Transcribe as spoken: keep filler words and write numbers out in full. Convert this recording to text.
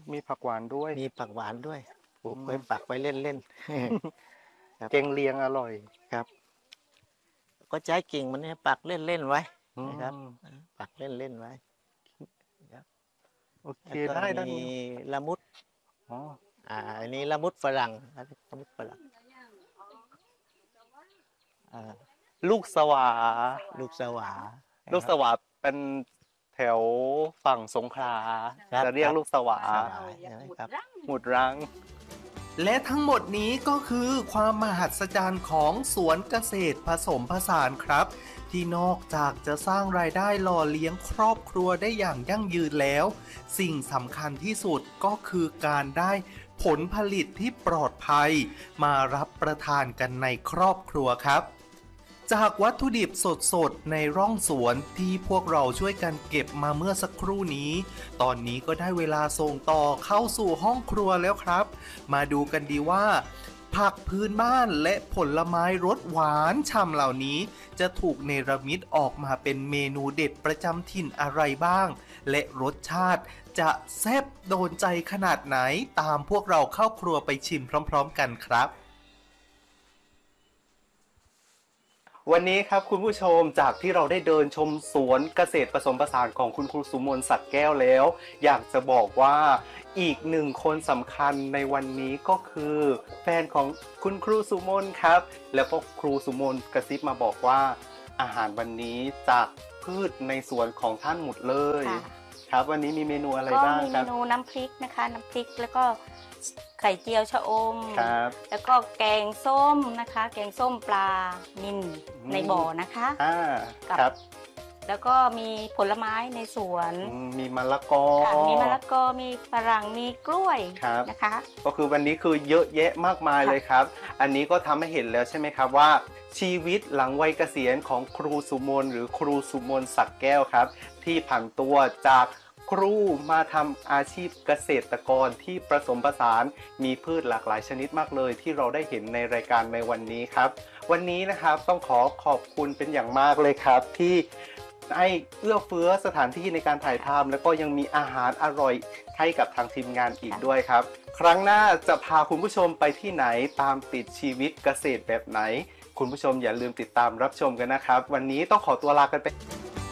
มีผักหวานด้วยมีผักหวานด้วยปลูกอืมไว้ปักไว้เล่นๆ ครับแกงเลียงอร่อยครับก็ใช้กิ่งมันเนี่ยปักเล่นๆไว้อืนะครับมปักเล่นๆไว้ครับโอเคแล้วก็ได้ด้านมีนู้นละมุดอ๋ออ่าอันนี้ละมุดฝรั่งละมุดฝรั่งอ่าลูกสวาลูกสวาลูกสวาเป็นแถวฝั่งสงขลาครับจะเรียกลูกสวาสวาใช่ไหมครับหมุดรังและทั้งหมดนี้ก็คือความมหัศจรรย์ของสวนเกษตรผสมผสานครับ ที่นอกจากจะสร้างรายได้หล่อเลี้ยงครอบครัวได้อย่างยั่งยืนแล้ว สิ่งสำคัญที่สุดก็คือการได้ผลผลิตที่ปลอดภัย มารับประทานกันในครอบครัวครับ จากวัตถุดิบสดๆในร่องสวนที่พวกเราช่วยกันเก็บมาเมื่อสักครู่นี้ ตอนนี้ก็ได้เวลาส่งต่อเข้าสู่ห้องครัวแล้วครับ มาดูกันดีว่า ผักพื้นบ้านและผลไม้รสหวานฉ่ำเหล่านี้ จะถูกเนรมิตออกมาเป็นเมนูเด็ดประจำถิ่นอะไรบ้าง และรสชาติจะแซ่บโดนใจขนาดไหนตามพวกเราเข้าครัวไปชิมพร้อมๆกันครับวันนี้ครับคุณผู้ชมจากที่เราได้เดินชมสวนเกษตรผสมผสานของคุณครูสุมนต์สักแก้วแล้ว อยากจะบอกว่าอีกหนึ่งคนสำคัญในวันนี้ก็คือแฟนของคุณครูสุมนต์ครับแล้วก็ครูสุมนต์กระซิบมาบอกว่าอาหารวันนี้จากพืชในสวนของท่านหมดเลยครับวันนี้มีเมนูอะไรบ้างครับก็มีเมนูน้ำพริกนะคะน้ำพริกแล้วก็ไข่เจียวชะอมครับแล้วก็แกงส้มนะคะ แกงส้มปลานิลในบ่อนะคะอ่ากับครับแล้วก็มีผลไม้ในสวนอืมมีมะละกอค่ะมีมะละกอมีฝรั่งมีกล้วยครับนะคะก็คือวันนี้คือเยอะแยะมากมายเลยครับ อันนี้ก็ทำให้เห็นแล้วใช่ไหมครับว่า ชีวิตหลังวัยเกษียณของครูสุมนต์หรือครูสุมนต์สักแก้วครับ ที่ผันตัวจากครูมาทำอาชีพเกษตรกรที่ผสมผสานมีพืชหลากหลายชนิดมากเลยที่เราได้เห็นในรายการในวันนี้ครับ วันนี้นะครับต้องขอขอบคุณเป็นอย่างมากเลยครับที่ให้เอื้อเฟื้อสถานที่ในการถ่ายทำแล้วก็ยังมีอาหารอร่อยให้กับทางทีมงานอีกด้วยครับ ครั้งหน้าจะพาคุณผู้ชมไปที่ไหนตามติดชีวิตเกษตรแบบไหน คุณผู้ชมอย่าลืมติดตามรับชมกันนะครับ วันนี้ต้องขอตัวลากันไป